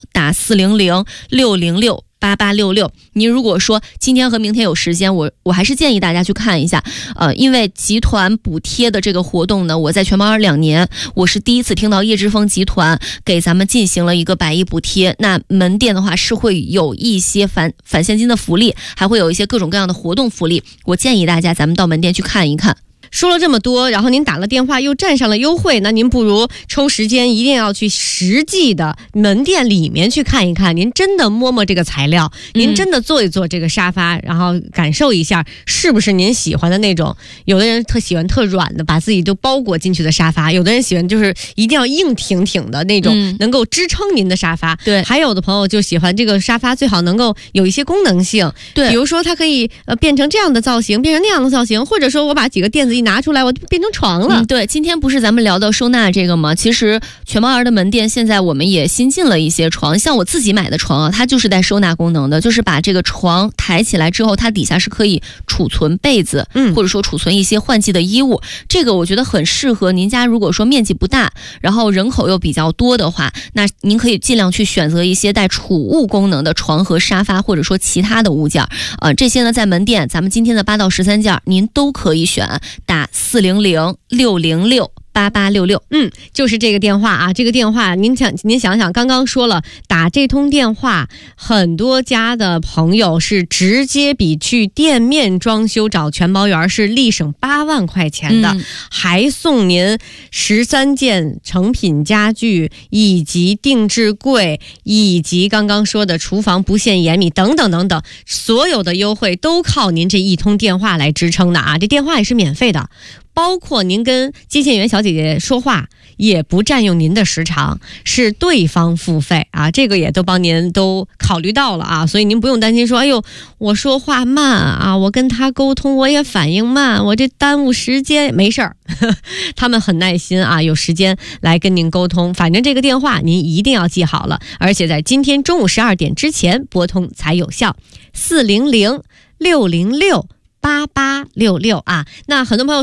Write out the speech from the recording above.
打400-606-8866。您如果说今天和明天有时间，我还是建议大家去看一下，因为集团补贴的这个活动呢，我在全猫2年，我是第一次听到叶之峰集团给咱们进行了一个100亿补贴。那门店的话是会有一些返现金的福利，还会有一些各种各样的活动福利，我建议大家咱们到门店去看一看。 说了这么多，然后您打了电话又占上了优惠，那您不如抽时间一定要去实际的门店里面去看一看，您真的摸摸这个材料，您真的坐一坐这个沙发，然后感受一下是不是您喜欢的那种。有的人特喜欢特软的，把自己都包裹进去的沙发，有的人喜欢就是一定要硬挺挺的那种，能够支撑您的沙发。 对， 还有的朋友就喜欢这个沙发最好能够有一些功能性，对，比如说它可以变成这样的造型，变成那样的造型，或者说我把几个垫子一拿出来，我就变成床了。 对，今天不是咱们聊到收纳这个吗？其实全猫儿的门店现在我们也新进了一些床，像我自己买的床啊，它就是带收纳功能的，就是把这个床抬起来之后，它底下是可以储存被子，或者说储存一些换季的衣物。这个我觉得很适合您家，如果说面积不大，然后人口又比较多的话，那您可以尽量去选择一些带储物功能的床和沙发，或者说其他的物件。这些呢在门店咱们今天的8到13件您都可以选，打400-606-8866。 就是这个电话啊，这个电话您想想，刚刚说了，打这通电话，很多家的朋友是直接比去店面装修找全包员是立省8万块钱的，还送您13件成品家具，以及定制柜，以及刚刚说的厨房不限盐米等等等等，所有的优惠都靠您这一通电话来支撑的啊！这电话也是免费的。包括您跟接线员小姐姐说话也不占用您的时长，是对方付费啊，这个也都帮您都考虑到了啊，所以您不用担心说，哎呦，我说话慢啊，我跟他沟通我也反应慢，我这耽误时间，没事儿，他们很耐心啊，有时间来跟您沟通。反正这个电话您一定要记好了，而且在今天中午12点之前拨通才有效，400-606-8866啊。那很多朋友